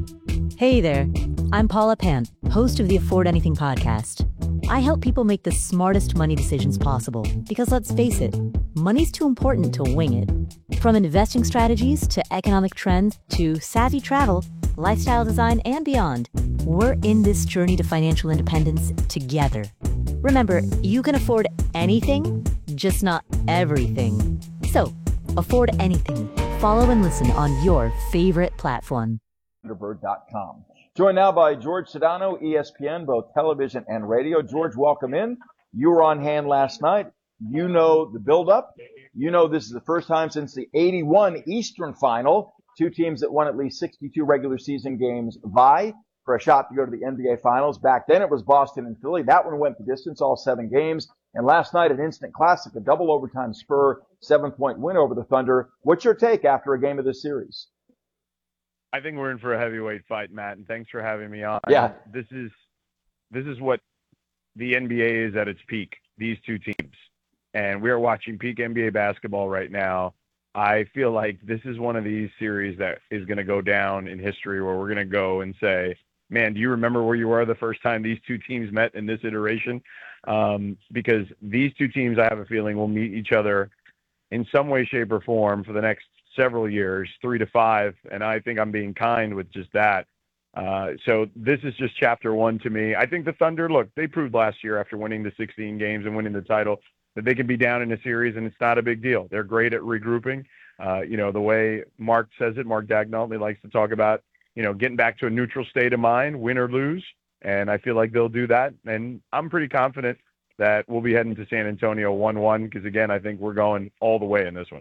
Hey there, I'm Paula Pant, host of the Afford Anything podcast. I help people make the smartest money decisions possible because let's face it, money's too important to wing it. From investing strategies to economic trends to savvy travel, lifestyle design, and beyond, we're in this journey to financial independence together. Remember, you can afford anything, just not everything. So, afford anything. Follow and listen on your favorite platform. Thunderbird.com. Joined now by George Sedano, ESPN, both television and radio. George, welcome in. You were on hand last night. You know the buildup. You know this is the first time since the 81 Eastern Final. Two teams that won at least 62 regular season games vie for a shot to go to the NBA Finals. Back then it was Boston and Philly. That one went the distance, all 7 games. And last night, an instant classic, a double overtime Spur 7-point win over the Thunder. What's your take after a game of this series? I think we're in for a heavyweight fight, Matt, and thanks for having me on. Yeah. This is what the NBA is at its peak, these two teams. And we are watching peak NBA basketball right now. I feel like this is one of these series that is going to go down in history where we're going to go and say, man, do you remember where you were the first time these two teams met in this iteration? Because these two teams, I have a feeling, will meet each other in some way, shape, or form for the next several years, 3 to 5, and I think I'm being kind with just that. So this is just chapter 1 to me. I think the Thunder, look, they proved last year after winning the 16 games and winning the title that they can be down in a series and it's not a big deal. They're great at regrouping. The way Mark says it, Mark Dagnall, he likes to talk about, getting back to a neutral state of mind, win or lose, and I feel like they'll do that. And I'm pretty confident that we'll be heading to San Antonio 1-1 because, again, I think we're going all the way in this one.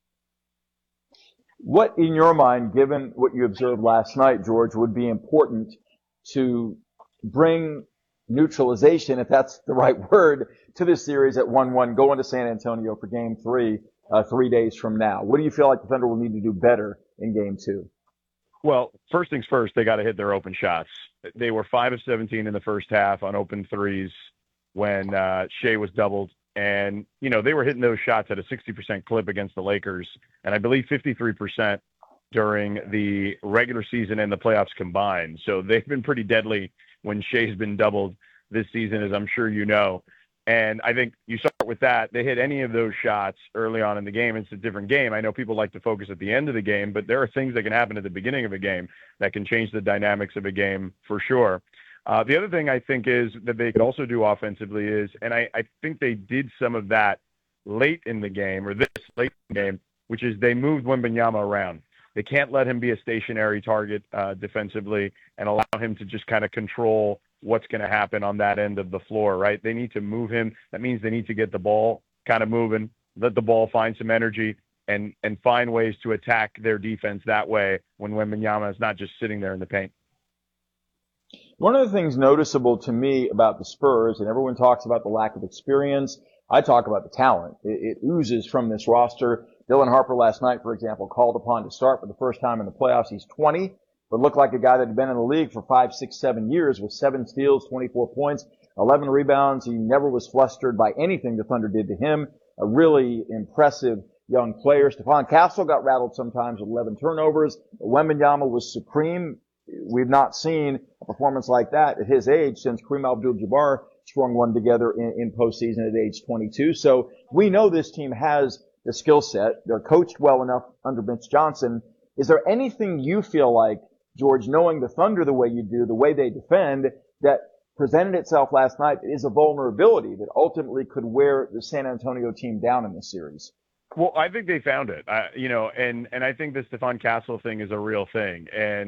What, in your mind, given what you observed last night, George, would be important to bring neutralization, if that's the right word, to this series at 1-1, going to San Antonio for Game 3 3 days from now? What do you feel like the Thunder will need to do better in Game 2? Well, first things first, they got to hit their open shots. They were 5 of 17 in the first half on open threes when Shea was doubled. And, they were hitting those shots at a 60% clip against the Lakers, and I believe 53% during the regular season and the playoffs combined. So they've been pretty deadly when Shea's been doubled this season, as I'm sure you know. And I think you start with that. They hit any of those shots early on in the game. It's a different game. I know people like to focus at the end of the game, but there are things that can happen at the beginning of a game that can change the dynamics of a game for sure. The other thing I think is that they could also do offensively is, and I think they did some of that late in the game, or this late in the game, which is they moved Wembanyama around. They can't let him be a stationary target defensively and allow him to just kind of control what's going to happen on that end of the floor, right? They need to move him. That means they need to get the ball kind of moving, let the ball find some energy, and find ways to attack their defense that way when Wembanyama is not just sitting there in the paint. One of the things noticeable to me about the Spurs, and everyone talks about the lack of experience, I talk about the talent. It oozes from this roster. Dylan Harper last night, for example, called upon to start for the first time in the playoffs. He's 20, but looked like a guy that had been in the league for 5, 6, 7 years with 7 steals, 24 points, 11 rebounds. He never was flustered by anything the Thunder did to him. A really impressive young player. Stephon Castle got rattled sometimes with 11 turnovers. Wembanyama was supreme. We've not seen a performance like that at his age since Kareem Abdul-Jabbar strung one together in postseason at age 22. So we know this team has the skill set. They're coached well enough under Vince Johnson. Is there anything you feel like, George, knowing the Thunder the way you do, the way they defend, that presented itself last night is a vulnerability that ultimately could wear the San Antonio team down in this series? Well, I think they found it, and I think the Stephon Castle thing is a real thing. And